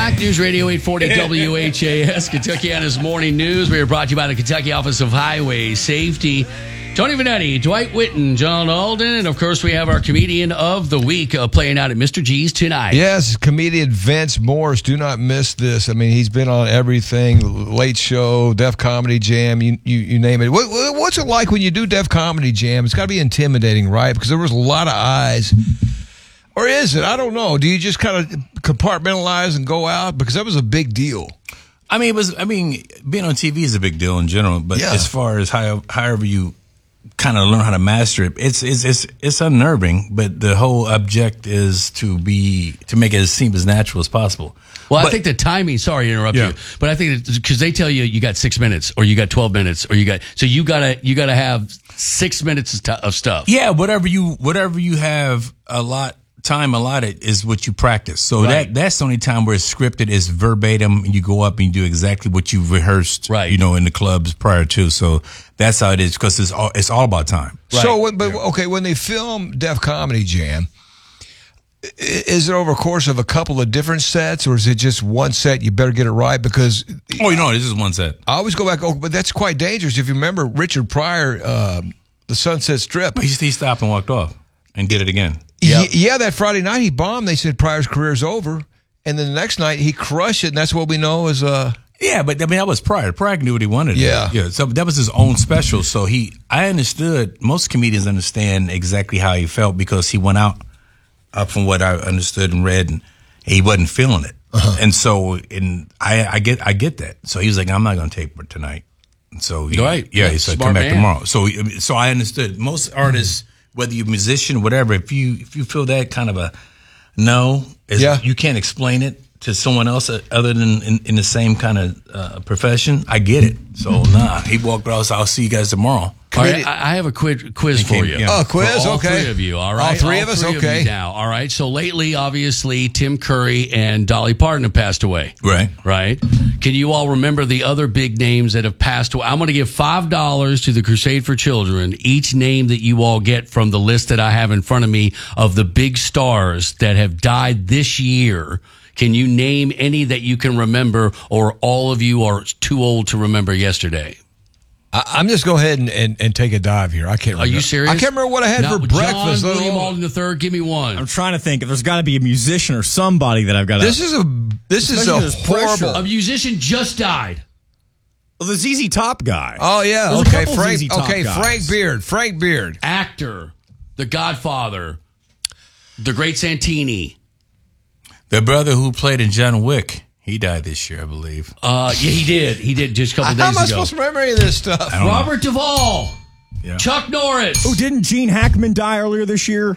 back. News Radio 840 WHAS, Kentuckiana's Morning News. We are brought to you by the Kentucky Office of Highway Safety. Tony Vanetti, Dwight Witten, John Alden, and of course we have our comedian of the week playing out at Mr. G's tonight. Yes, comedian Vince Morse. Do not miss this. I mean, he's been on everything, Late Show, Def Comedy Jam, you name it. What's it like when you do Def Comedy Jam? It's got to be intimidating, right? Because there was a lot of eyes. Or is it? I don't know. Do you just kind of compartmentalize and go out? Because that was a big deal. Being on TV is a big deal in general, but as far as however you kind of learn how to master it, it's unnerving, but the whole object is to make it seem as natural as possible. Well, I think the timing, sorry to interrupt you, but I think because they tell you got 6 minutes or you got 12 minutes or you gotta have 6 minutes of stuff. Yeah, whatever you have time allotted is what you practice. So that's the only time where it's scripted, is verbatim, and you go up and you do exactly what you've rehearsed, in the clubs prior to. So that's how it is, because it's all about time. Right. So, when they film Def Comedy Jam, is it over a course of a couple of different sets, or is it just one set? You better get it right, because this is one set. I always go back. But that's quite dangerous. If you remember Richard Pryor, the Sunset Strip, he stopped and walked off and did it again. Yep. Yeah, that Friday night he bombed. They said Pryor's career's over, and then the next night he crushed it, and that's what we know as Yeah, but that was Pryor. Pryor knew what he wanted. Yeah. So that was his own special. So I understood. Most comedians understand exactly how he felt, because he went out from what I understood and read, and he wasn't feeling it. And so, I get that. So he was like, I'm not going to tape for tonight. And so he said, come back tomorrow. So I understood. Most artists, whether you're a musician, whatever, if you feel that kind of a you can't explain it to someone else other than in the same kind of profession, I get it. So he walked out. So I'll see you guys tomorrow. All right, I have a quiz for you. Oh, quiz, for all okay. Three of you, all right? All three of us, okay. Now, all right. So lately, obviously, Tim Curry and Dolly Parton have passed away. Right. Can you all remember the other big names that have passed away? I'm going to give $5 to the Crusade for Children. Each name that you all get from the list that I have in front of me of the big stars that have died this year. Can you name any that you can remember, or all of you are too old to remember yesterday? I'm just go ahead and take a dive here. I can't remember. Are you serious? I can't remember what I had for breakfast. John William Alden III, give me one. I'm trying to think. There's got to be a musician or somebody that I've got to... This is a horrible... A musician just died. Well, the ZZ Top guy. Oh, yeah. There's okay, Frank Beard. Actor. The Godfather. The Great Santini. The brother who played in John Wick. He died this year, I believe. Yeah, he did. He did just a couple days ago. How am I supposed to remember any of this stuff? Robert Duvall. Yeah. Chuck Norris. Oh, didn't Gene Hackman die earlier this year?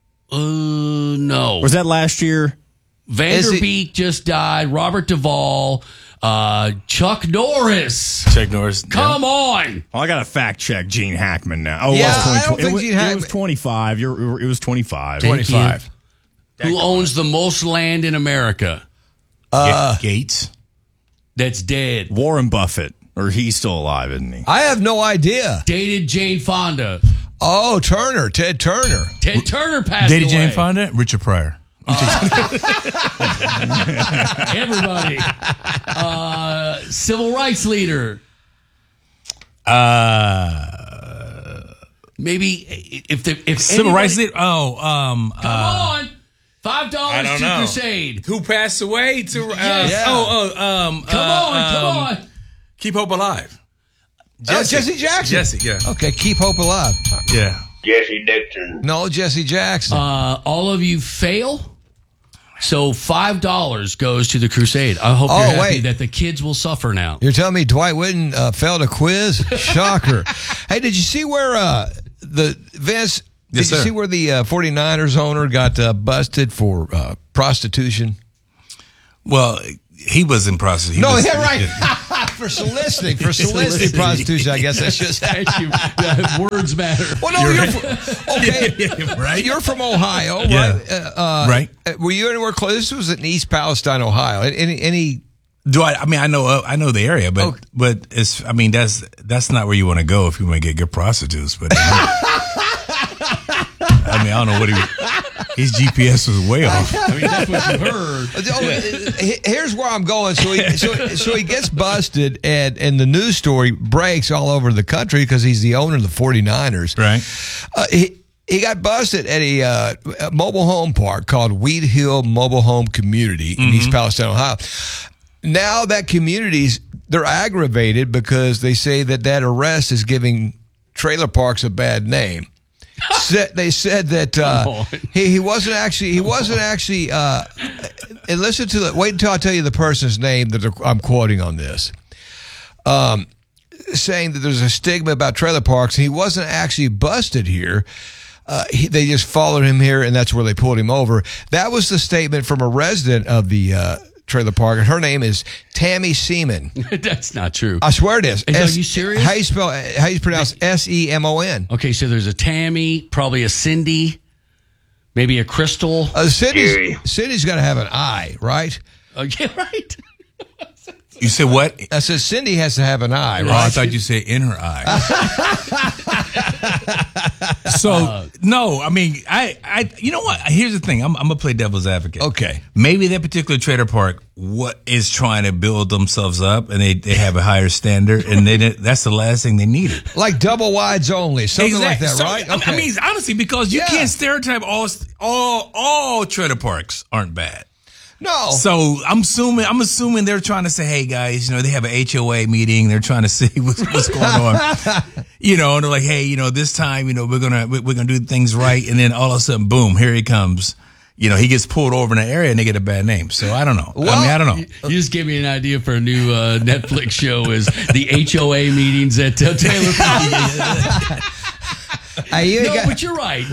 No. Was that last year? Vanderbeek just died. Robert Duvall. Chuck Norris. Come on. Well, I got to fact check Gene Hackman now. Oh, I don't think Gene Hackman. It was 25. It was 25. 25. Who owns the most land in America? Gates. That's dead. Warren Buffett. Or he's still alive, isn't he? I have no idea. Dated Jane Fonda. Oh, Turner. Ted Turner. Ted Turner passed away. Dated Jane Fonda? Richard Pryor. Everybody. Civil rights leader. Maybe if civil rights leader. Come on. $5 to Crusade. Who passed away? Come on. Keep Hope Alive. Jesse Jackson. Jesse, yeah. Okay, Keep Hope Alive. Yeah. Jesse Dixon. No, Jesse Jackson. All of you fail. So $5 goes to the Crusade. I hope you're happy that the kids will suffer now. You're telling me Dwight Witten failed a quiz? Shocker. Hey, did you see where Vince... Did you see where the 49ers owner got busted for prostitution? Well, he was in prostitution. For soliciting prostitution, I guess I should say. Thank you. Words matter. Well, no, You're from Ohio, right? Right. Were you anywhere close? This was in East Palestine, Ohio. Any? I know the area, but that's not where you want to go if you want to get good prostitutes. But I don't know what he. His GPS was way off. I mean, that's what you heard. Here's where I'm going. So he gets busted, and the news story breaks all over the country because he's the owner of the 49ers. Right. He got busted at a mobile home park called Wheat Hill Mobile Home Community in East Palestine, Ohio. Now that they're aggravated because they say that arrest is giving trailer parks a bad name. They said that he wasn't actually. And listen to it. Wait until I tell you the person's name that I'm quoting on this. Saying that there's a stigma about trailer parks. He wasn't actually busted here. They just followed him here, and that's where they pulled him over. That was the statement from a resident of the trailer park, and her name is Tammy Seaman. That's not true. I swear it is. Are you serious? How you pronounce Semon? Okay, so there's a Tammy, probably a Cindy, maybe a Crystal. Cindy's got to have an I, right? Yeah, right. You said what? I said Cindy has to have an eye, right? I thought you said in her eye. So no, I mean, I you know what? Here's the thing. I'm gonna play devil's advocate. Okay. Maybe that particular trailer park is trying to build themselves up, and they have a higher standard, and that's the last thing they needed. Like double wides only, something like that, So, right? I mean, honestly, because you can't stereotype all trailer parks aren't bad. No. So I'm assuming they're trying to say, hey guys, they have an HOA meeting. They're trying to see what's going on. And they're like, hey, this time, we're gonna do things right. And then all of a sudden, boom, here he comes. He gets pulled over in an area and they get a bad name. So I don't know. Well, I don't know. You just gave me an idea for a new Netflix show is the HOA meetings at Taylor Park. But you're right.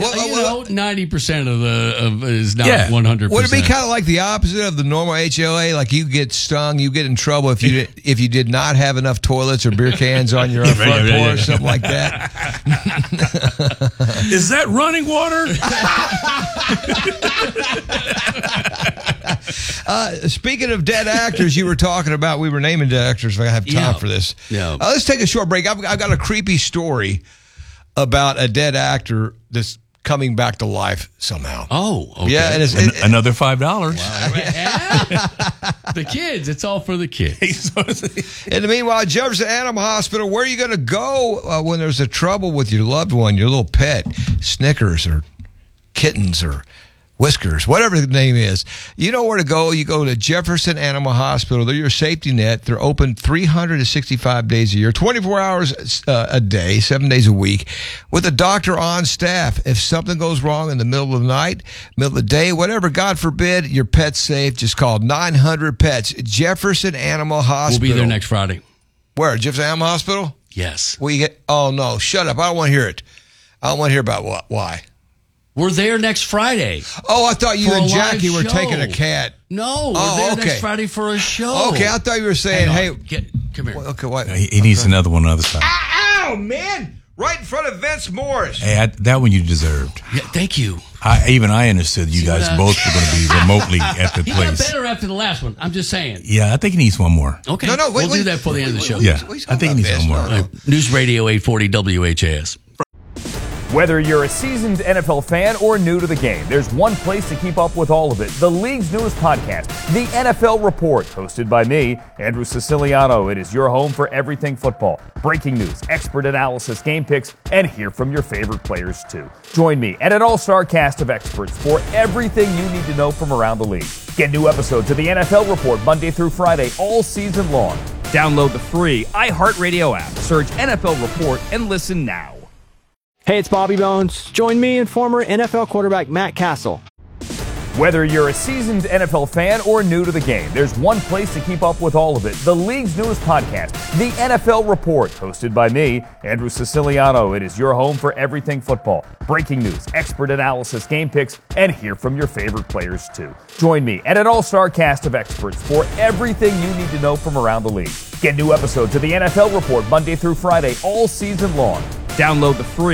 90% of is not 100%. Would it be kind of like the opposite of the normal HOA? Like you get stung, you get in trouble if you did not have enough toilets or beer cans on your front porch, something like that. Is that running water? Speaking of dead actors, you were talking about. We were naming dead actors. If I have time for this. Yeah. Let's take a short break. I've got a creepy story about a dead actor that's coming back to life somehow. Oh, okay. Yeah, and another $5. Wow. The kids. It's all for the kids. In the meanwhile, Jefferson Animal Hospital, where are you going to go when there's a trouble with your loved one, your little pet, Snickers or kittens or Whiskers, whatever the name is. You know where to go. You go to Jefferson Animal Hospital. They're your safety net. They're open 365 days a year, 24 hours a day, 7 days a week, with a doctor on staff. If something goes wrong in the middle of the night, middle of the day, whatever, God forbid, your pet's safe. Just call 900-PETS. Jefferson Animal Hospital. We'll be there next Friday. Where? Jefferson Animal Hospital? Yes. Oh, no. Shut up. I don't want to hear it. I don't want to hear about what. Why? We're there next Friday. Oh, I thought you and Jackie were taking a cat. No, we're there next Friday for a show. Okay, I thought you were saying, hey. Come here. Okay, what? He needs another one on the other side. Ow, man! Right in front of Vince Morris. Hey, that one you deserved. Yeah, thank you. I understood you guys both were going to be remotely at the place. He got better after the last one. I'm just saying. Yeah, I think he needs one more. Okay. No, we'll do that before the end of the show. Yeah, I think he needs one more. News Radio 840 WHAS. Whether you're a seasoned NFL fan or new to the game, there's one place to keep up with all of it. The league's newest podcast, The NFL Report, hosted by me, Andrew Siciliano. It is your home for everything football. Breaking news, expert analysis, game picks, and hear from your favorite players too. Join me and an all-star cast of experts for everything you need to know from around the league. Get new episodes of The NFL Report Monday through Friday all season long. Download the free iHeartRadio app. Search NFL Report and listen now. Hey, it's Bobby Bones. Join me and former NFL quarterback Matt Castle. Whether you're a seasoned NFL fan or new to the game, there's one place to keep up with all of it. The league's newest podcast, The NFL Report, hosted by me, Andrew Siciliano. It is your home for everything football. Breaking news, expert analysis, game picks, and hear from your favorite players too. Join me and an all-star cast of experts for everything you need to know from around the league. Get new episodes of The NFL Report Monday through Friday all season long. Download the free